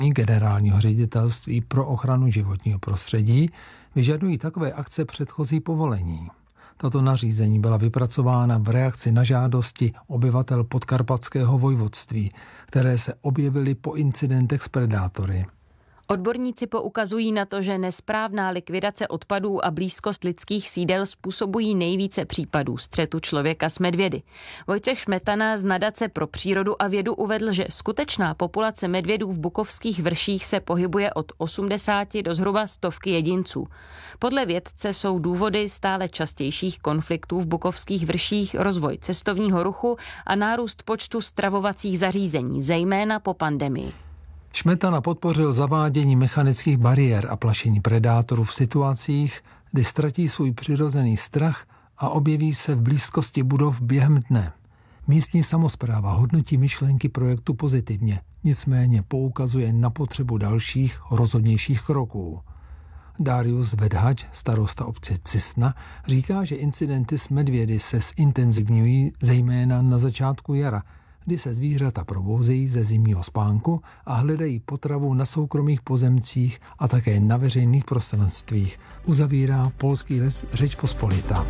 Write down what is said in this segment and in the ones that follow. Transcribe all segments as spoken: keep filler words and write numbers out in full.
Generálního ředitelství pro ochranu životního prostředí vyžadují takové akce předchozí povolení. Tato nařízení byla vypracována v reakci na žádosti obyvatel Podkarpatského vojvodství, které se objevily po incidentech s predátory. Odborníci poukazují na to, že nesprávná likvidace odpadů a blízkost lidských sídel způsobují nejvíce případů střetu člověka s medvědy. Vojtěch Šmetana z Nadace pro přírodu a vědu uvedl, že skutečná populace medvědů v bukovských vrších se pohybuje od osmdesáti do zhruba stovky jedinců. Podle vědce jsou důvody stále častějších konfliktů v bukovských vrších rozvoj cestovního ruchu a nárůst počtu stravovacích zařízení, zejména po pandemii. Šmetana podpořil zavádění mechanických bariér a plašení predátorů v situacích, kdy ztratí svůj přirozený strach a objeví se v blízkosti budov během dne. Místní samospráva hodnotí myšlenky projektu pozitivně, nicméně poukazuje na potřebu dalších rozhodnějších kroků. Darius Vedhač, starosta obce Cisna, říká, že incidenty s medvědy se zintenzivňují zejména na začátku jara, kdy se zvířata probouzejí ze zimního spánku a hledají potravu na soukromých pozemcích a také na veřejných prostranstvích, uzavírá Polský les Řeč Pospolita.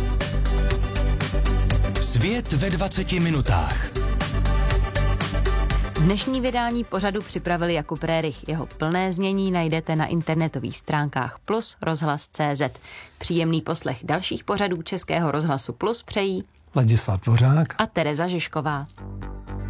Svět ve dvaceti minutách. Dnešní vydání pořadu připravil Jakub Rérich. Jeho plné znění najdete na internetových stránkách plus rozhlas tečka cé zet. Příjemný poslech dalších pořadů Českého rozhlasu Plus přejí Ladislav Dvořák a Tereza Žižková.